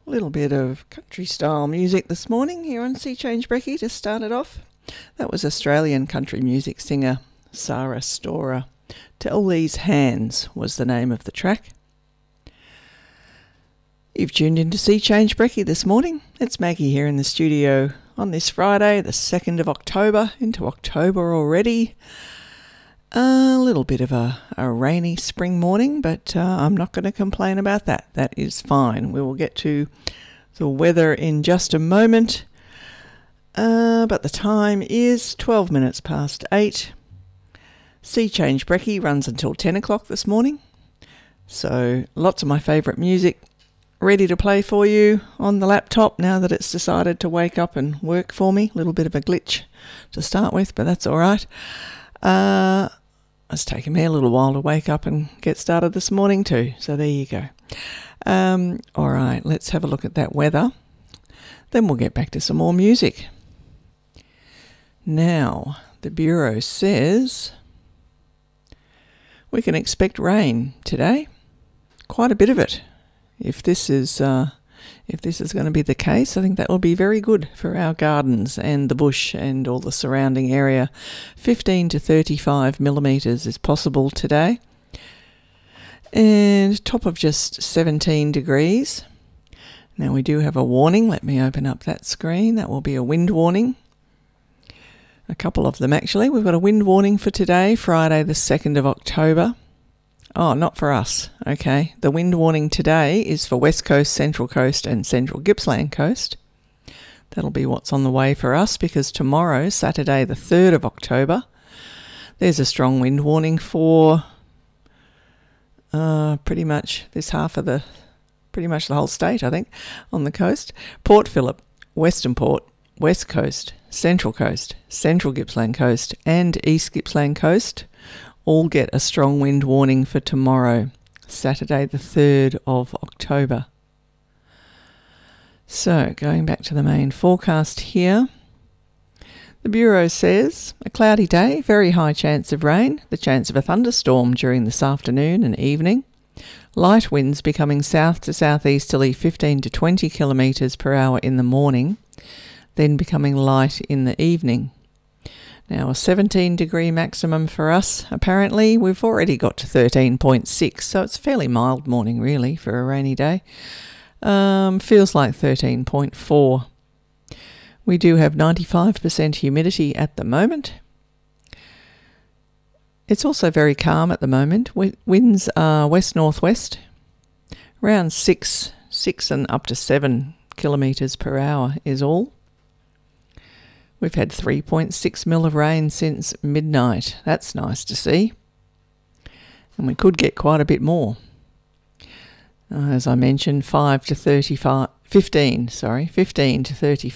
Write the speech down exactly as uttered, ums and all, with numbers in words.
Little bit of country style music this morning here on Sea Change Brekkie to start it off. That was Australian country music singer Sarah Storer. Tell These Hands was the name of the track. You've tuned into Sea Change Brekkie this morning. It's Maggie here in the studio on this Friday, the second of October, into October already. A little bit of a, a rainy spring morning, but uh, I'm not going to complain about that. That is fine. We will get to the weather in just a moment. Uh, but the time is twelve minutes past eight. Sea Change Brekkie runs until ten o'clock this morning. So lots of my favourite music ready to play for you on the laptop now that it's decided to wake up and work for me. A little bit of a glitch to start with, but that's all right. Uh... It's taken me a little while to wake up and get started this morning too, so there you go. Um, all right, let's have a look at that weather. Then we'll get back to some more music. Now, the Bureau says we can expect rain today. Quite a bit of it. If this is uh, if this is going to be the case, I think that will be very good for our gardens and the bush and all the surrounding area. fifteen to thirty-five millimetres is possible today. And top of just seventeen degrees. Now we do have a warning. Let me open up that screen. That will be a wind warning. A couple of them actually. We've got a wind warning for today, Friday the second of October. Oh, not for us. Okay. The wind warning today is for West Coast, Central Coast and Central Gippsland Coast. That'll be what's on the way for us because tomorrow, Saturday the third of October, there's a strong wind warning for uh, pretty much this half of the, pretty much the whole state, I think, on the coast. Port Phillip, Western Port, West Coast, Central Coast, Central Gippsland Coast and East Gippsland Coast all get a strong wind warning for tomorrow, Saturday the third of October. So, going back to the main forecast here, the Bureau says a cloudy day, very high chance of rain, the chance of a thunderstorm during this afternoon and evening. Light winds becoming south to southeasterly fifteen to twenty kilometres per hour in the morning, then becoming light in the evening. Now a seventeen degree maximum for us. Apparently we've already got to thirteen point six, so it's a fairly mild morning really for a rainy day. Um, feels like thirteen point four. We do have ninety-five percent humidity at the moment. It's also very calm at the moment. Winds are west-northwest, around six, six and up to seven kilometres per hour is all. We've had three point six mil of rain since midnight. That's nice to see. And we could get quite a bit more. Uh, as I mentioned, five to thirty-five, fifteen, sorry, fifteen to thirty-five.